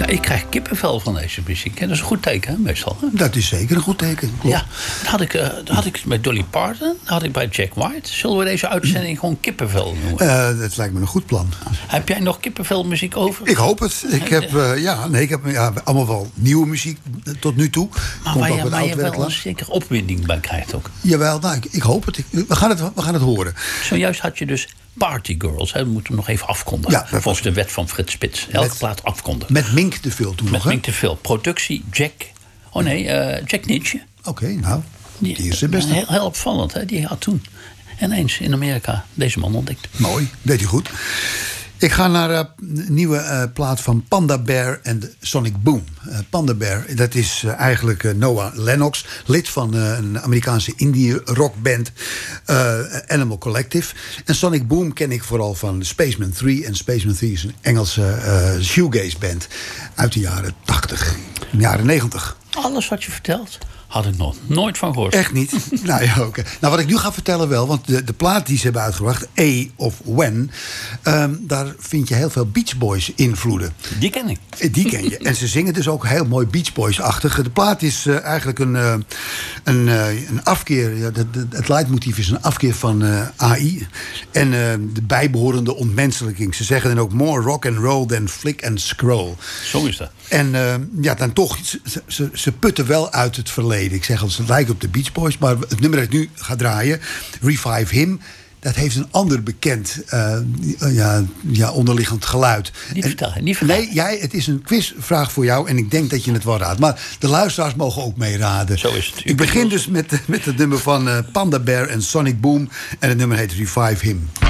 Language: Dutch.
Ja, ik krijg kippenvel van deze muziek. Dat is een goed teken, hè, meestal. Hè? Dat is zeker een goed teken. Ja, dat had ik bij Dolly Parton, dat had ik bij Jack White. Zullen we deze uitzending gewoon kippenvel noemen? Dat lijkt me een goed plan. Heb jij nog kippenvelmuziek over? Ik hoop het. Ik heb allemaal wel nieuwe muziek tot nu toe. Maar waar je wel een zeker opwinding bij krijgt ook. Jawel, nou, ik hoop het. We gaan het horen. Zojuist had je dus Party Girls. Hè? We moeten hem nog even afkondigen. Ja, volgens de wet van Frits Spits. Elke plaat afkondigen. Met Mink de Veel toen nog, hè? Met Mink de Veel. Productie Jack... Jack Nietzsche. Oké, nou, die is de beste. Heel opvallend, hè? Die had toen ineens in Amerika deze man ontdekt. Mooi, deed hij goed. Ik ga naar een nieuwe plaat van Panda Bear en de Sonic Boom. Panda Bear, dat is eigenlijk Noah Lennox, lid van een Amerikaanse indie rockband Animal Collective. En Sonic Boom ken ik vooral van Spaceman 3. En Spaceman 3 is een Engelse shoegaze band uit de jaren 80, jaren 90. Alles wat je vertelt, had ik nog nooit van gehoord. Echt niet? Nou ja, oké. Nou, wat ik nu ga vertellen wel, want de plaat die ze hebben uitgebracht, A of When, daar vind je heel veel Beach Boys invloeden. Die ken ik. Die ken je. En ze zingen dus ook heel mooi Beach Boys-achtig. De plaat is eigenlijk een afkeer. Ja, het leidmotief is een afkeer van AI. En de bijbehorende ontmenselijking. Ze zeggen dan ook more rock and roll than flick and scroll. Zo is dat. En dan toch, ze putten wel uit het verleden. Ik zeg al, ze lijken op de Beach Boys, maar het nummer dat ik nu ga draaien, Revive Him, dat heeft een ander bekend onderliggend geluid. Niet vertellen. Nee, het is een quizvraag voor jou en ik denk dat je het wel raadt. Maar de luisteraars mogen ook meeraden. Zo is het. Ik begin dus met het nummer van Panda Bear en Sonic Boom. En het nummer heet Revive Him.